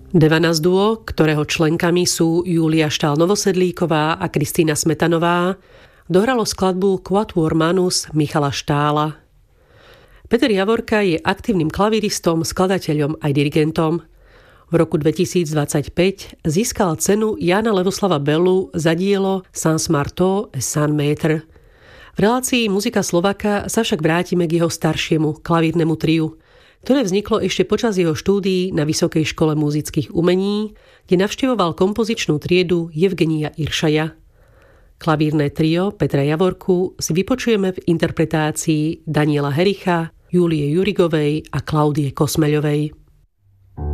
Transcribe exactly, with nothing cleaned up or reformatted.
Devanas duo, ktorého členkami sú Júlia Štál-Novosedlíková a Kristýna Smetanová, dohralo skladbu Quatuor Manus Michala Štála. Peter Javorka je aktívnym klavíristom, skladateľom aj dirigentom. V roku dvetisícdvadsaťpäť získal cenu Jána Levoslava Bellu za dielo Sans Marteau et Sans Maître. V relácii Muzika Slováka sa však vrátime k jeho staršiemu klavírnemu triu, ktoré vzniklo ešte počas jeho štúdií na Vysokej škole múzických umení, kde navštevoval kompozičnú triedu Jevgenija Iršaja. Klavírne trio Petra Javorku si vypočujeme v interpretácii Daniela Hericha, Júlie Jurigovej a Klaudie Kosmeľovej.